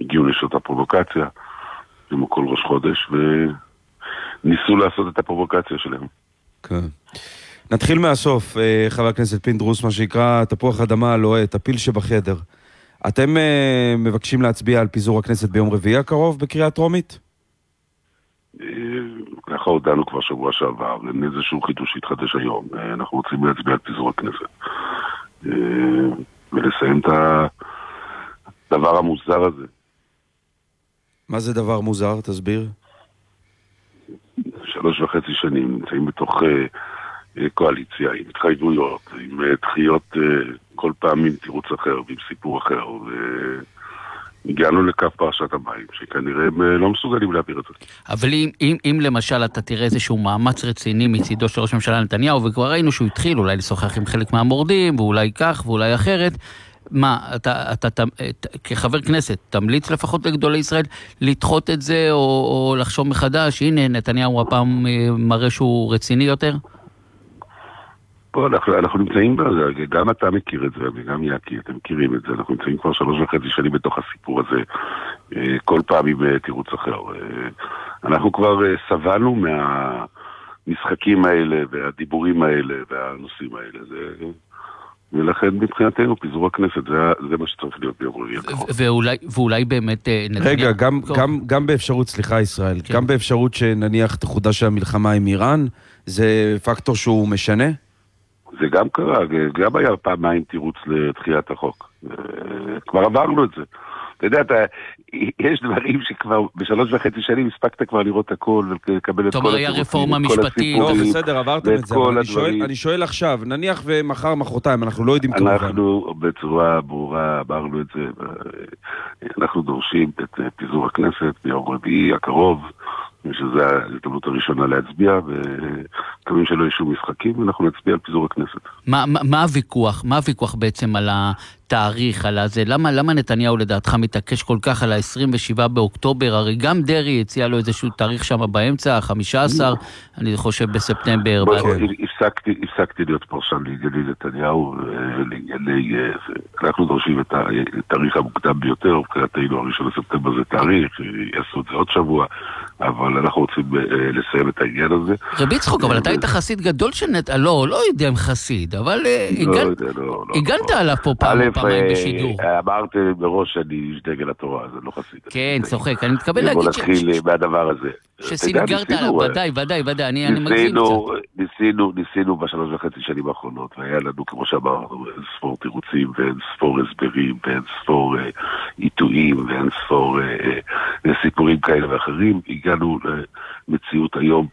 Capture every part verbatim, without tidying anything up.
הגיעו לשעות הפרובוקציה, כמו כל ראש חודש, וניסו לעשות את הפרובוקציה שלהם. כן. נתחיל מהסוף, חבר הכנסת פינדרוס, מה שיקרא תפוח אדמה הלוהט, הפיל שבחדר. אתם מבקשים להצביע על פיזור הכנסת ביום רביעי הקרוב בקריאה טרומית? ככה הודענו כבר שבוע שעבר, אין איזשהו חידוש שהתחדש היום. אנחנו רוצים להצביע על פיזור הכנסת. ולסיים את הדבר המוזר הזה. מה זה דבר מוזר? תסביר. שלוש וחצי שנים נמצאים בתוך קואליציה, עם התחייבויות, עם דחיות כל פעם עם תירוץ אחר ועם סיפור אחר, והגענו לקו פרשת המים, שכנראה הם לא מסוגלים להעביר את זה. אבל אם, אם, אם למשל אתה תראה איזשהו מאמץ רציני מצידו של ראש ממשלה נתניהו, וכבר ראינו שהוא התחיל אולי לשוחח עם חלק מהמורדים, ואולי כך ואולי אחרת, מה, אתה, אתה, אתה, כחבר כנסת, תמליץ לפחות לגדולי ישראל לדחות את זה, או, או לחשוב מחדש, הנה נתניהו הפעם מראה שהוא רציני יותר? פה אנחנו, אנחנו נמצאים בזה, גם אתה מכיר את זה, וגם יאקי, אתם מכירים את זה, אנחנו נמצאים כבר שלוש וחצי שנים בתוך הסיפור הזה, כל פעם עם תירוץ אחר. אנחנו כבר סבלנו מהמשחקים האלה, והדיבורים האלה, והנושאים האלה, זה... ולכן מבחינתנו פיזור הכנסת, זה, זה מה שצריך להיות ביום רביעי הקרוב. ואולי, ואולי באמת... רגע, גם, גם, גם באפשרות, סליחה ישראל, כן. גם באפשרות שנניח תחודש המלחמה עם איראן, זה פקטור שהוא משנה? זה גם קרה, גם היה פעמיים תירוץ לתחיית החוק. כבר עברנו את זה. אתה יודע, אתה, יש דברים שכבר בשלוש וחצי שנים הספקת כבר לראות הכל ולקבל את כל הסיפורים. היה רפורמה משפטית. לא, בסדר, עברתם את זה. אני שואל, אני שואל עכשיו, נניח ומחר מחרתיים, אנחנו לא יודעים כמובן. אנחנו בצורה ברורה אמרנו את זה, אנחנו דורשים את פיזור הכנסת ביום רביעי הקרוב, שזו ההזדמנות הראשונה להצביע, וכמובן שלא יש שום משחקים, ואנחנו נצביע על פיזור הכנסת. מה, מה, מה הוויכוח? מה הוויכוח בעצם על התאריך, על הזה? למה, למה נתניהו לדעתך מתעקש כל כך על ה-עשרים ושבעה באוקטובר? הרי גם דרי הציע לו איזשהו תאריך שם באמצע, חמישה עשר, אני חושב בספטמבר. הפסקתי, הפסקתי להיות פרשן לענייני נתניהו, לענייני, אנחנו דורשים את התאריך המוקדם ביותר, מבחינתנו הראשון לספטמבר זה תאריך, יעשו את זה עוד שבוע, אבל אנחנו רוצים לסיים את העניין הזה. רבי צחוק, אבל אתה היית חסיד גדול של נתניהו, לא, לא יודע אם חסיד, אבל הגנת עליו פה פעם פעמיים בשידור. אמרת בראש שאני איש דגל התורה, אז אני לא חסיד. כן, צוחק, אני מתכוון להגיד ש... בוא נתחיל מהדבר הזה. שסינגרת עליו, ודאי, ודאי, ודאי, אני מגזים קצת. ניסינו, ניסינו בשלוש וחצי שנים האחרונות, והיה לנו, כמו שאמרנו, אין ספור תירוצים, ואין ספור הסברים, ואין ספור עיתויים, ואין ספור סיפורים כאלה ואחרים. הגענו למציאות היום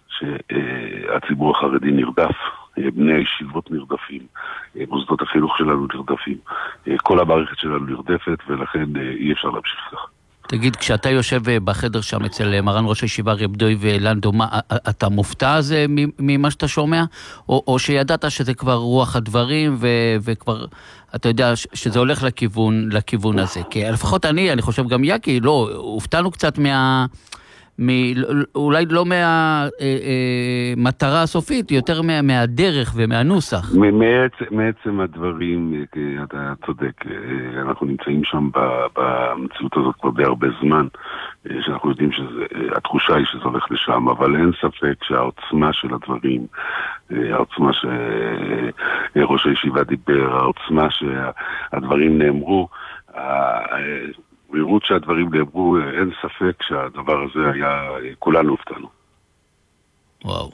שהציבור החרדי נרדף, בני הישיבות נרדפים, מוסדות החינוך שלנו נרדפים, כל המערכת שלנו נרדפת, ולכן אי אפשר להמשיך כך. תגיד, כשאתה יושב בחדר שם אצל מרן ראש הישיבה רב דוי ולנדו, אתה מופתע הזה ממה שאתה שומע? או, או שידעת שזה כבר רוח הדברים ו, וכבר אתה יודע שזה הולך לכיוון, לכיוון הזה? כי לפחות אני, אני חושב גם יקי, לא, הופתענו קצת מה... מ... אולי לא מהמטרה הסופית, יותר מה... מהדרך ומהנוסח. מעצם, מעצם הדברים, אתה צודק, אנחנו נמצאים שם במציאות הזאת כבר די הרבה זמן, שאנחנו יודעים שהתחושה היא שזה הולך לשם, אבל אין ספק שהעוצמה של הדברים, העוצמה שראש הישיבה דיבר, העוצמה שהדברים נאמרו, ברירות שהדברים נאמרו, אין ספק שהדבר הזה היה, כולנו הופתענו. וואו.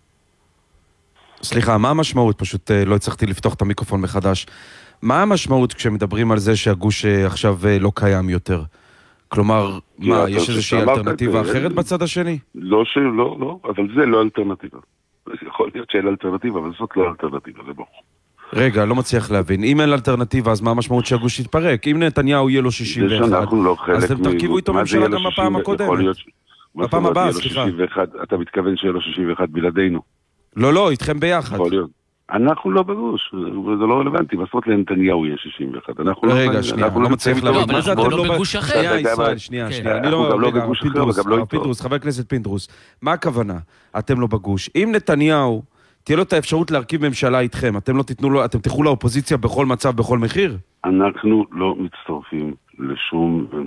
סליחה, מה המשמעות? פשוט לא הצלחתי לפתוח את המיקרופון מחדש. מה המשמעות כשמדברים על זה שהגוש עכשיו לא קיים יותר? כלומר, מה, יש איזושהי אלטרנטיבה אחרת בצד השני? לא, לא, לא, אבל זה לא אלטרנטיבה. יכול להיות שאין אלטרנטיבה, אבל זאת לא אלטרנטיבה, זה ברור. רגע, לא מצליח להבין. אם אין אלטרנטיבה, אז מה המשמעות שהגוש יתפרק? אם נתניהו יהיה לו שישים ואחת, אז אתם תרכיבו איתו ממשלה גם בפעם הקודמת. בפעם הבאה, סליחה. אתה מתכוון שיהיה לו שישים ואחת בלעדינו? לא, לא, איתכם ביחד. אנחנו לא בגוש, זה לא רלוונטי, בסוף לנתניהו יהיה שישים ואחת. רגע, שנייה, לא מצליח להבין. אבל אנחנו לא בגוש אחר. שנייה, ישראל, שנייה, שנייה. אני לא בגוש אחר, פינדרוס, חבר הכנסת פינדרוס. מה הכוונה? אתם לא בגוש. אם נתניהו תהיה לו את האפשרות להרכיב ממשלה איתכם, אתם לא תיתנו לו, אתם תלכו לאופוזיציה בכל מצב, בכל מחיר? אנחנו לא מצטרפים לשום